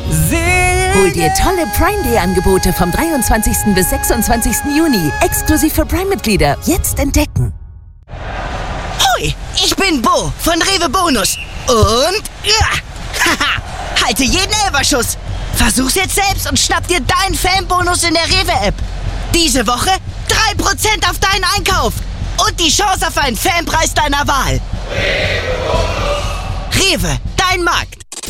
Hol dir tolle Prime Day Angebote vom 23. bis 26. Juni. Exklusiv für Prime-Mitglieder. Jetzt entdecken. Hoi, ich bin Bo von Rewe Bonus. Und haha, halte jeden Elferschuss. Versuch's jetzt selbst und schnapp dir deinen Fanbonus in der Rewe-App. Diese Woche 3% auf deinen Einkauf. Und die Chance auf einen Fanpreis deiner Wahl. Rewe, dein Markt.